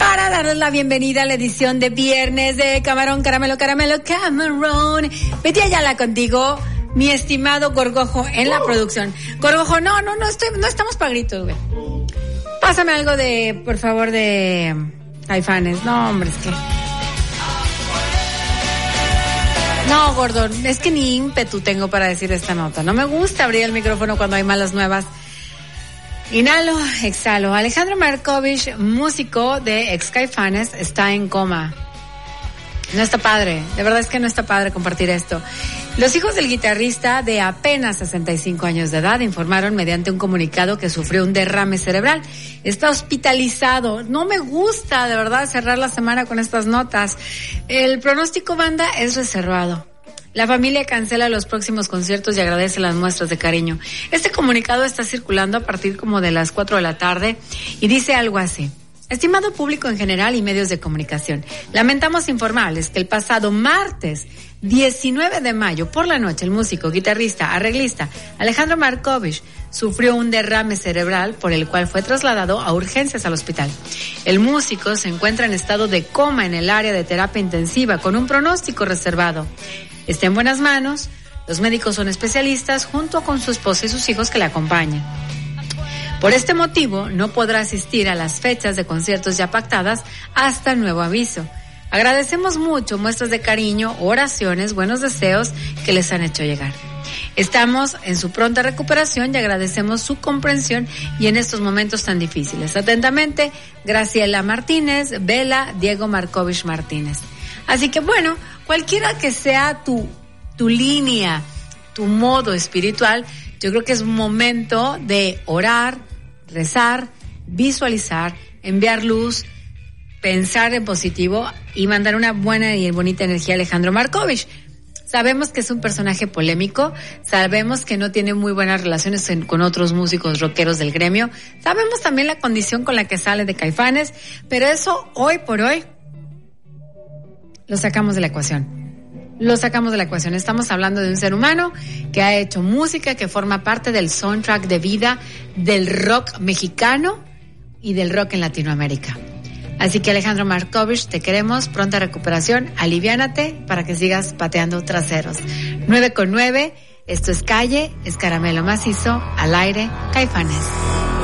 para darles la bienvenida a la edición de viernes de Camarón, Caramelo, Caramelo, Camarón. Betty Ayala contigo, mi estimado Gorgojo en la producción. Gorgojo, no estamos pa' gritos, güey. Pásame algo de, por favor, de Caifanes. No, hombre, es que... No, Gordon, es que ni ímpetu tengo para decir esta nota. No me gusta abrir el micrófono cuando hay malas nuevas. Inhalo, exhalo. Alejandro Markovich, músico de ex Caifanes, está en coma. No está padre, de verdad es que no está padre compartir esto. Los hijos del guitarrista, de apenas 65 años de edad, informaron mediante un comunicado que sufrió un derrame cerebral. Está hospitalizado. No me gusta, de verdad, cerrar la semana con estas notas. El pronóstico, banda, es reservado. La familia cancela los próximos conciertos y agradece las muestras de cariño. Este comunicado está circulando a partir como de las 4 de la tarde y dice algo así. Estimado público en general y medios de comunicación, lamentamos informarles que el pasado martes 19 de mayo por la noche el músico, guitarrista, arreglista Alejandro Markovich sufrió un derrame cerebral por el cual fue trasladado a urgencias al hospital. El músico se encuentra en estado de coma en el área de terapia intensiva con un pronóstico reservado. Está en buenas manos, los médicos son especialistas junto con su esposa y sus hijos que le acompañan. Por este motivo, no podrá asistir a las fechas de conciertos ya pactadas hasta nuevo aviso. Agradecemos mucho muestras de cariño, oraciones, buenos deseos que les han hecho llegar. Estamos en su pronta recuperación y agradecemos su comprensión y en estos momentos tan difíciles. Atentamente, Graciela Martínez, Vela, Diego Markovich Martínez. Así que bueno, cualquiera que sea tu línea, tu modo espiritual, yo creo que es un momento de orar, rezar, visualizar, enviar luz, pensar en positivo y mandar una buena y bonita energía a Alejandro Markovich. Sabemos que es un personaje polémico, sabemos que no tiene muy buenas relaciones con otros músicos rockeros del gremio, sabemos también la condición con la que sale de Caifanes, pero eso hoy por hoy lo sacamos de la ecuación. Estamos hablando de un ser humano que ha hecho música, que forma parte del soundtrack de vida del rock mexicano y del rock en Latinoamérica. Así que Alejandro Markovich, te queremos, pronta recuperación, aliviánate para que sigas pateando traseros. 9:09, esto es Calle, es Caramelo Macizo, al aire, Caifanes.